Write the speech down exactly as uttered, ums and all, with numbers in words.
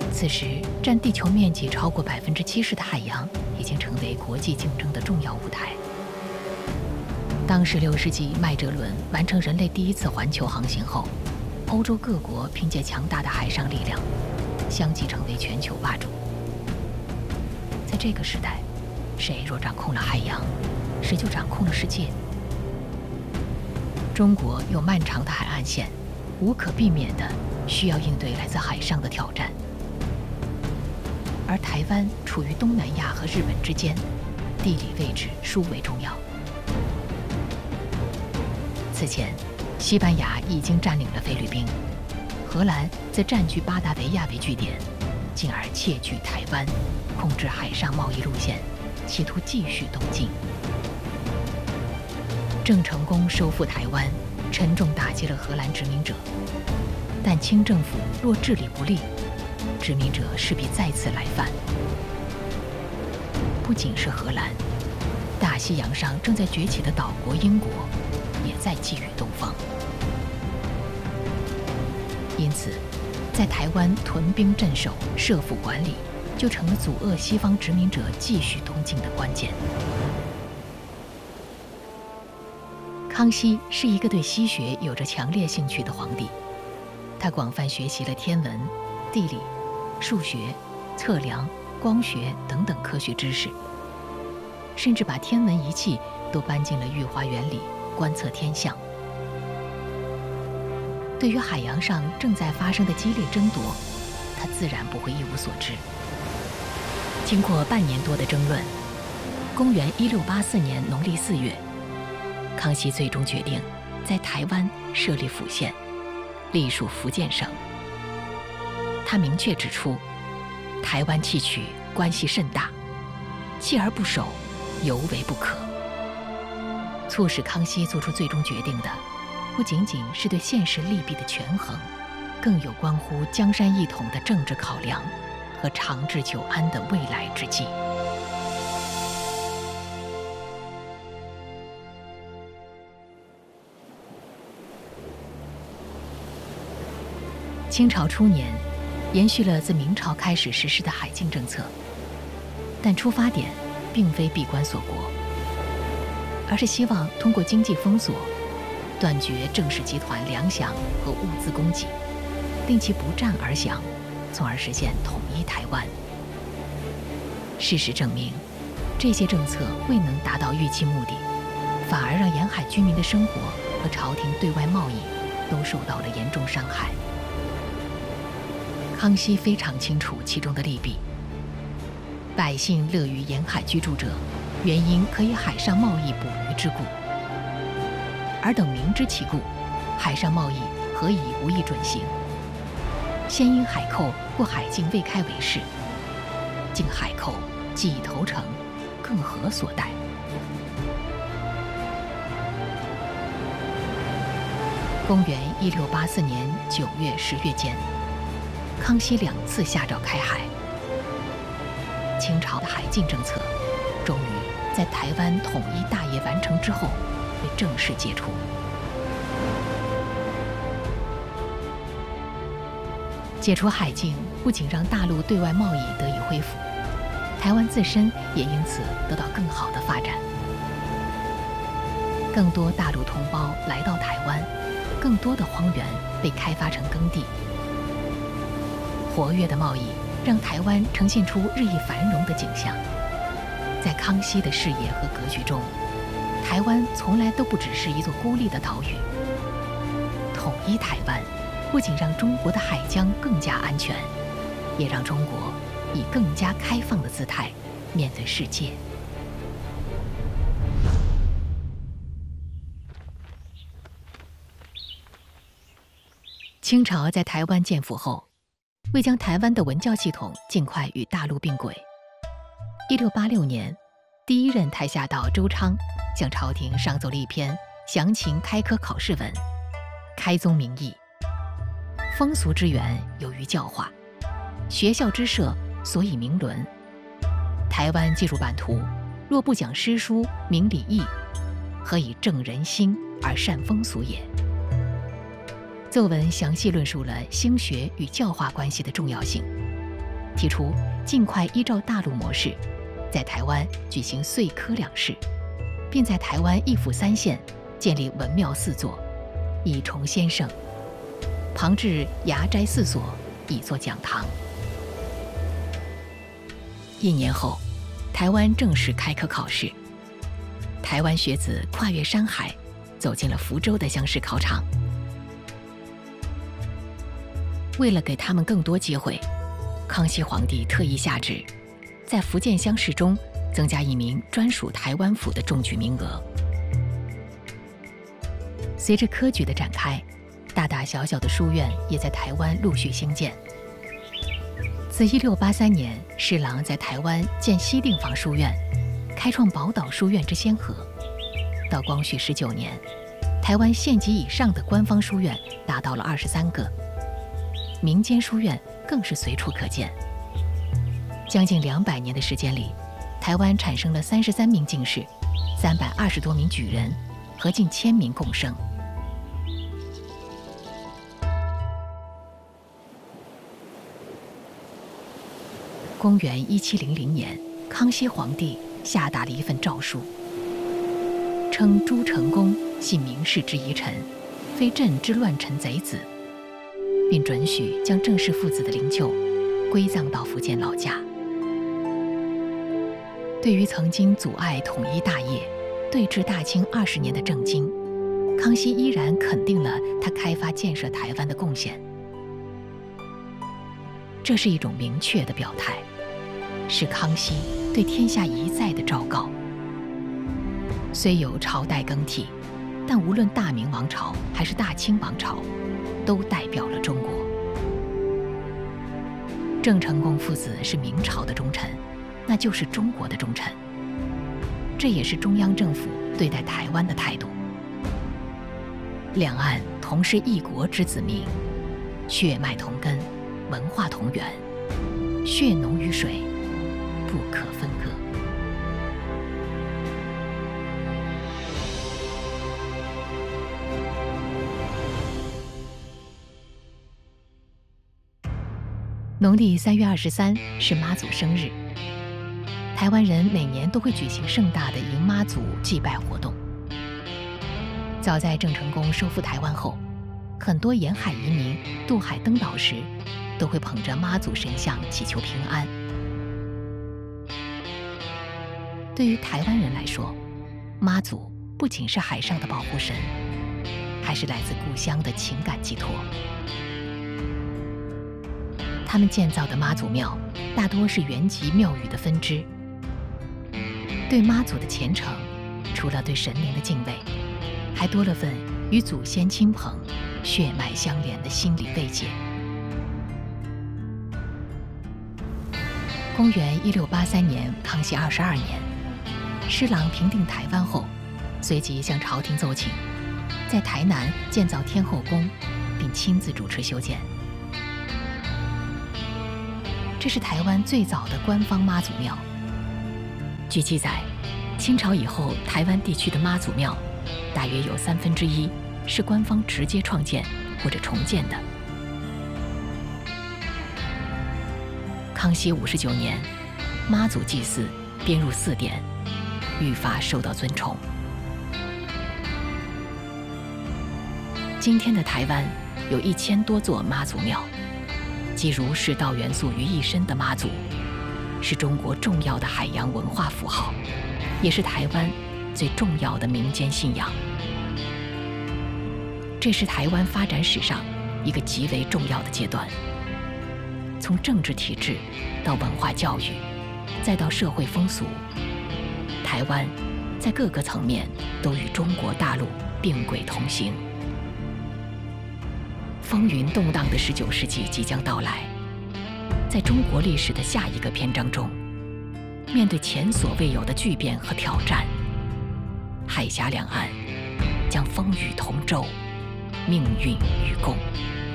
此时，占地球面积超过百分之七十的海洋已经成为国际竞争的重要舞台。当十六世纪麦哲伦完成人类第一次环球航行后，欧洲各国凭借强大的海上力量，相继成为全球霸主。在这个时代，谁若掌控了海洋，谁就掌控了世界。中国有漫长的海岸线，无可避免地需要应对来自海上的挑战。而台湾处于东南亚和日本之间，地理位置殊为重要。此前，西班牙已经占领了菲律宾，荷兰则占据巴达维亚为据点，进而窃据台湾，控制海上贸易路线，企图继续东进。郑成功收复台湾，沉重打击了荷兰殖民者，但清政府若治理不力，殖民者势必再次来犯。不仅是荷兰，大西洋上正在崛起的岛国英国也在觊觎东方。因此，在台湾屯兵镇守、设府管理，就成了阻遏西方殖民者继续东进的关键。康熙是一个对西学有着强烈兴趣的皇帝，他广泛学习了天文、地理、数学、测量、光学等等科学知识，甚至把天文仪器都搬进了御花园里观测天象。对于海洋上正在发生的激烈争夺，他自然不会一无所知。经过半年多的争论，公元一六八四年农历四月，康熙最终决定在台湾设立府县，隶属福建省。他明确指出，台湾弃取关系甚大，锲而不守，尤为不可。促使康熙做出最终决定的，不仅仅是对现实利弊的权衡，更有关乎江山一统的政治考量和长治久安的未来之计。清朝初年，延续了自明朝开始实施的海禁政策，但出发点并非闭关锁国，而是希望通过经济封锁，断绝郑氏集团粮饷和物资供给，令其不战而降，从而实现统一台湾。事实证明，这些政策未能达到预期目的，反而让沿海居民的生活和朝廷对外贸易都受到了严重伤害。康熙非常清楚其中的利弊，百姓乐于沿海居住者，原因可以海上贸易捕鱼之故。尔等明知其故，海上贸易何以无意准行？先因海寇或海禁未开为是，竟海寇既已投诚，更何所待？公元一六八四年九月、十月间，康熙两次下诏开海，清朝的海禁政策终于在台湾统一大业完成之后被正式解除。解除海禁不仅让大陆对外贸易得以恢复，台湾自身也因此得到更好的发展。更多大陆同胞来到台湾，更多的荒原被开发成耕地。活跃的贸易让台湾呈现出日益繁荣的景象。在康熙的视野和格局中，台湾从来都不只是一座孤立的岛屿。统一台湾不仅让中国的海疆更加安全，也让中国以更加开放的姿态面对世界。清朝在台湾建府后，为将台湾的文教系统尽快与大陆并轨，一六八六年，第一任台下道周昌向朝廷上奏了一篇详情开科考试文，开宗明义：风俗之源有于教化，学校之设所以明伦。台湾既入版图，若不讲诗书明礼义，何以正人心而善风俗也？奏文详细论述了兴学与教化关系的重要性， 提出尽快依照大陆模式，在台湾举行岁科两试，并在台湾一府三县建立文庙四座，以崇先圣；旁置衙斋四所，以作讲堂。一年后，台湾正式开科考试，台湾学子跨越山海，走进了福州的乡试考场。为了给他们更多机会，康熙皇帝特意下旨，在福建乡试中增加一名专属台湾府的中举名额。随着科举的展开，大大小小的书院也在台湾陆续兴建。自一六八三年施琅在台湾建西订坊书院，开创宝岛书院之先河，到光绪十九年，台湾县级以上的官方书院达到了二十三个，民间书院更是随处可见。将近两百年的时间里，台湾产生了三十三名进士，三百二十多名举人，和近千名贡生。公元一七零零年，康熙皇帝下达了一份诏书，称朱成功系明氏之遗臣，非朕之乱臣贼子，并准许将郑氏父子的灵柩归葬到福建老家。对于曾经阻碍统一大业、对峙大清二十年的郑经，康熙依然肯定了他开发建设台湾的贡献。这是一种明确的表态，是康熙对天下一再的昭告。虽有朝代更替，但无论大明王朝还是大清王朝，都代表了中国。郑成功父子是明朝的忠臣，那就是中国的忠臣。这也是中央政府对待台湾的态度。两岸同是一国之子民，血脉同根，文化同源，血浓于水，不可分割。农历三月二十三是妈祖生日，台湾人每年都会举行盛大的迎妈祖祭拜活动。早在郑成功收复台湾后，很多沿海移民渡海登岛时，都会捧着妈祖神像祈求平安。对于台湾人来说，妈祖不仅是海上的保护神，还是来自故乡的情感寄托。他们建造的妈祖庙大多是原籍庙宇的分支。对妈祖的虔诚，除了对神灵的敬畏，还多了份与祖先亲朋、血脉相连的心理慰藉。公元一六八三年，康熙二十二年，施琅平定台湾后，随即向朝廷奏请，在台南建造天后宫，并亲自主持修建。这是台湾最早的官方妈祖庙。据记载，清朝以后，台湾地区的妈祖庙大约有三分之一是官方直接创建或者重建的。康熙五十九年，妈祖祭祀编入四典，愈发受到尊崇。今天的台湾有一千多座妈祖庙，集儒释道元素于一身的妈祖，是中国重要的海洋文化符号，也是台湾最重要的民间信仰。这是台湾发展史上一个极为重要的阶段，从政治体制到文化教育，再到社会风俗，台湾在各个层面都与中国大陆并轨同行。风云动荡的十九世纪即将到来，在中国历史的下一个篇章中，面对前所未有的巨变和挑战，海峡两岸将风雨同舟，命运与共。